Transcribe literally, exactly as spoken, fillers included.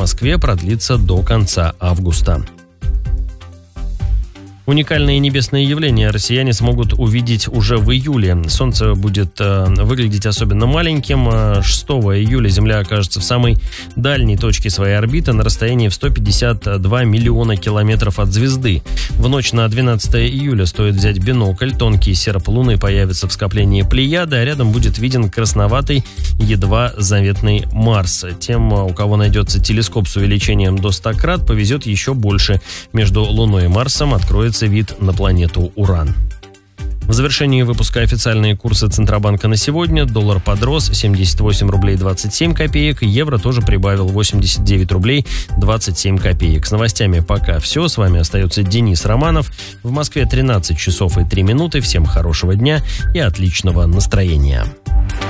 Москве продлится до конца августа. Уникальные небесные явления россияне смогут увидеть уже в июле. Солнце будет э, выглядеть особенно маленьким. шестого июля Земля окажется в самой дальней точке своей орбиты на расстоянии в сто пятьдесят два миллиона километров от звезды. В ночь на двенадцатое июля стоит взять бинокль. Тонкий серп Луны появится в скоплении Плеяды, а рядом будет виден красноватый, едва заметный Марс. Тем, у кого найдется телескоп с увеличением до ста крат, повезет еще больше. Между Луной и Марсом откроется вид на планету Уран. В завершении выпуска официальные курсы Центробанка на сегодня. Доллар подрос семьдесят восемь рублей двадцать семь копеек. Евро тоже прибавил восемьдесят девять рублей двадцать семь копеек. С новостями пока все. С вами остается Денис Романов. В Москве тринадцать часов и три минуты. Всем хорошего дня и отличного настроения.